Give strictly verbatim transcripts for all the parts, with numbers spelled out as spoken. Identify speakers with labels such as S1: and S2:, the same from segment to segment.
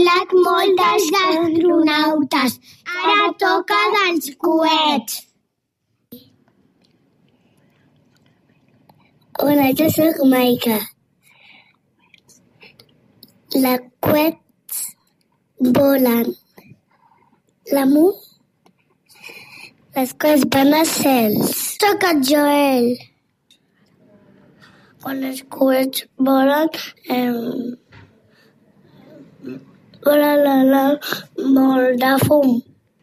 S1: parlat molt dels astronautes. Ara toca dels coets.
S2: Hola, jo soc Maika. La coets volen. L'amunt. Les coets van als cels. Soc el Joel. Quan les coets volen, eh, volen anar molt de fum.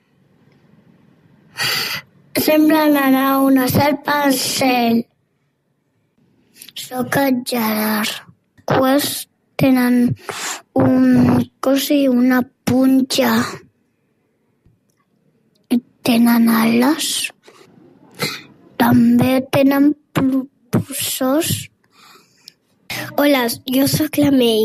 S2: Semblen anar una serp al cel. Soc el Gerard. Coets tenen un cos i una punxa. Tenen ales. També tenen propulsors. Hola, jo sóc la Mei.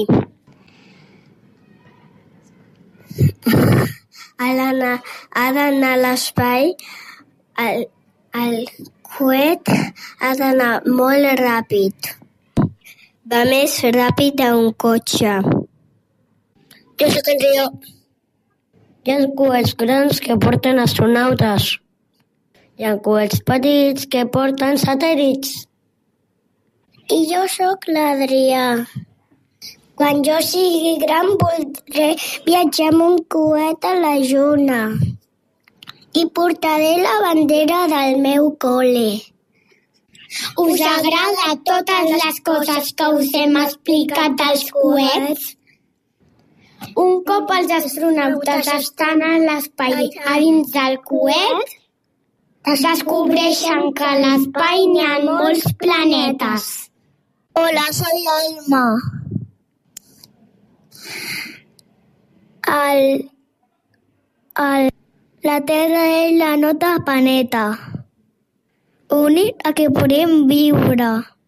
S2: Ha d'anar, ha d'anar a l'espai. El, el coet ha d'anar molt ràpid. Va més ràpid que un cotxe. Jo sóc el Rio. Hi ha coets grans que porten astronautes. Hi ha coets petits que porten satèl·lits. I jo sóc l'Adrià. Quan jo sigui gran voldré viatjar amb un coet a la lluna. I portaré la bandera del meu col·le.
S1: Us agrada totes les coses que us hem explicat dels coets? Un cop els astronautes estan a l'espai a dins del coet, descobreixen que a l'espai n'hi ha molts planetes.
S2: Hola, soy Alma. El, el, la Terra és la nota planeta, únic a què podem viure.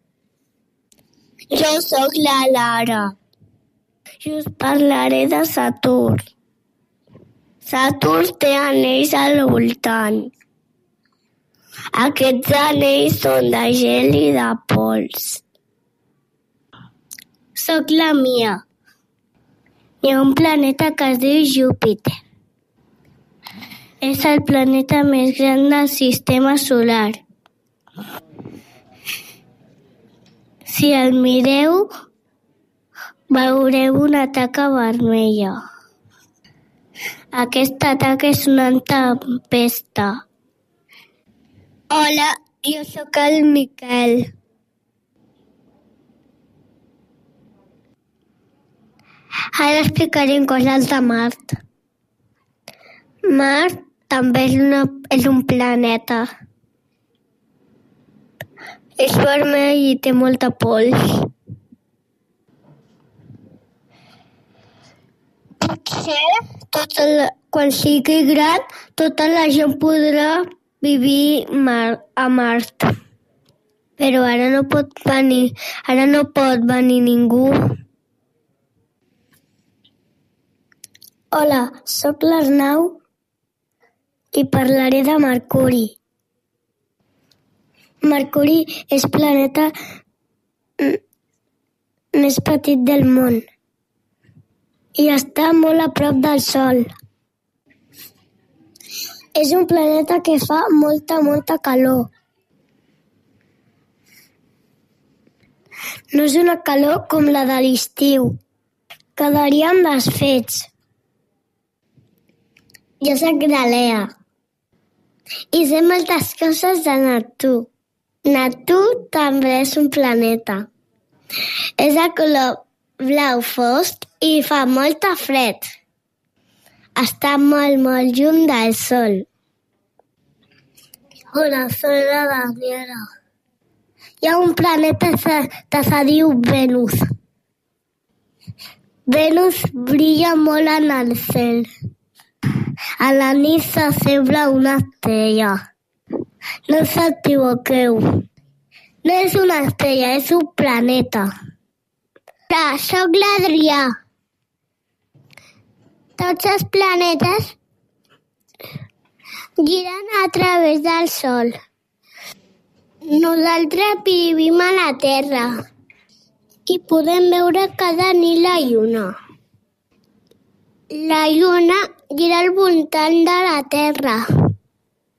S2: Jo sóc la Lara. Jo us parlaré de Saturn. Saturn té anells al voltant. Aquests anells són de gel i de pols. Soc la Mia. Hi ha un planeta que es diu Júpiter. És el planeta més gran del sistema solar. Si el mireu, veureu una taca vermella. Aquesta taca és una tempesta. Hola, jo sóc el Miquel. Ara explicaré coses de Mart. Mart també és, una, és un planeta. És vermell i té molta pols. Potser, tota la, quan sigui gran, tota la gent podrà vivir mar, a Mart. Però ara no pot venir, ara no pot venir ningú. Hola, sóc l'Arnau i parlaré de Mercuri. Mercuri és el planeta més petit del món i està molt a prop del Sol. És un planeta que fa molta, molta calor. No és una calor com la de l'estiu. Quedaríem desfets. Jo soc la Lea i sé moltes coses de Neptú. Neptú també és un planeta. És de color blau fosc i fa molta fred. Està molt, molt lluny del Sol. Hola, soy la Daniela. Hi ha un planeta que se diu Venus. Venus brilla molt en el cel. A la nit s'assembla una estrella. No us equivoqueu. No és una estrella, és un planeta. Hola, soc l'Adrià. Tots els planetes giren a través del Sol. Nosaltres vivim a la Terra i podem veure cada nit la lluna.
S1: La lluna gira al voltant de la Terra.